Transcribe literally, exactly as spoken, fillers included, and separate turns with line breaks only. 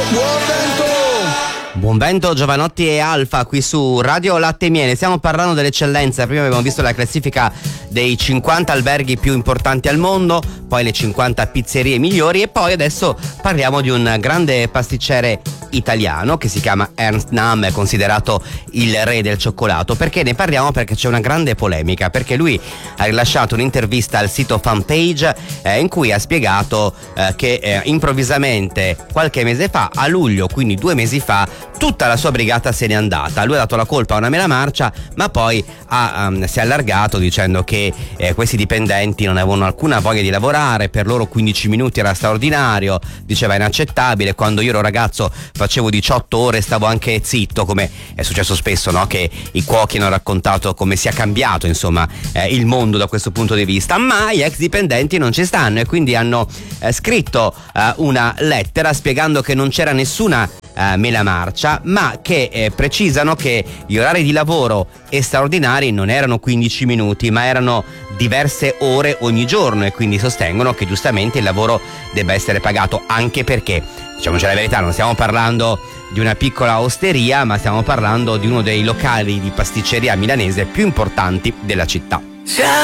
buon vento!
Buon vento, Giovanotti e Alfa qui su Radio Latte e Miele. Stiamo parlando dell'eccellenza. Prima abbiamo visto la classifica dei cinquanta alberghi più importanti al mondo, poi le cinquanta pizzerie migliori e poi adesso parliamo di un grande pasticcere italiano che si chiama Ernst Nahm, è considerato il re del cioccolato. Perché ne parliamo? Perché c'è una grande polemica, perché lui ha rilasciato un'intervista al sito Fanpage eh, in cui ha spiegato eh, che eh, improvvisamente qualche mese fa, a luglio, quindi due mesi fa, tutta la sua brigata se n'è andata. Lui ha dato la colpa a una mela marcia, ma poi ha, um, si è allargato dicendo che eh, questi dipendenti non avevano alcuna voglia di lavorare, per loro quindici minuti era straordinario, diceva inaccettabile, quando io ero ragazzo facevo diciotto ore e stavo anche zitto, come è successo spesso, no? Che i cuochi hanno raccontato come sia cambiato insomma eh, il mondo da questo punto di vista, ma gli ex dipendenti non ci stanno e quindi hanno eh, scritto eh, una lettera spiegando che non c'era nessuna eh, mela marcia, ma che eh, precisano che gli orari di lavoro straordinari non erano quindici minuti, ma erano diverse ore ogni giorno, e quindi sostengono che giustamente il lavoro debba essere pagato, anche perché, diciamoci la verità, non stiamo parlando di una piccola osteria, ma stiamo parlando di uno dei locali di pasticceria milanese più importanti della città.